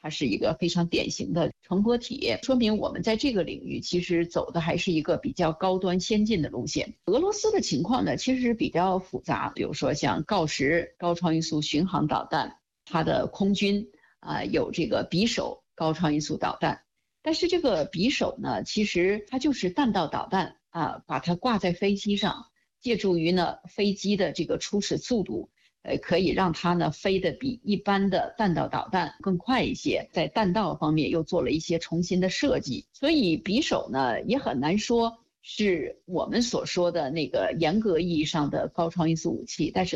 它是一个非常典型的成果体，说明我们在这个领域其实走的还是一个比较高端先进的路线。俄罗斯的情况呢，其实比较复杂，比如说像锆石高超音速巡航导弹，它的空军有这个匕首高超音速导弹，但是这个匕首呢，其实它就是弹道导弹把它挂在飞机上，借助于呢飞机的这个初始速度。可以让它呢飞得比一般的弹道导弹更快一些，在弹道方面又做了一些重新的设计，所以匕首呢也很难说是我们所说的那个严格意义上的高超音速武器，但是